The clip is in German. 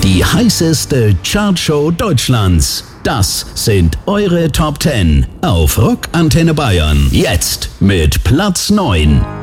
Die heißeste Chartshow Deutschlands. Das sind eure Top 10 auf Rock Antenne Bayern. Jetzt mit Platz 9.